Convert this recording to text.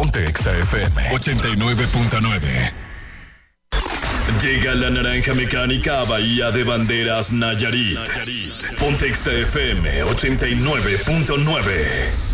Ponte Exa FM 89.9. Llega la naranja mecánica a Bahía de Banderas, Nayarit. Ponte Exa FM 89.9.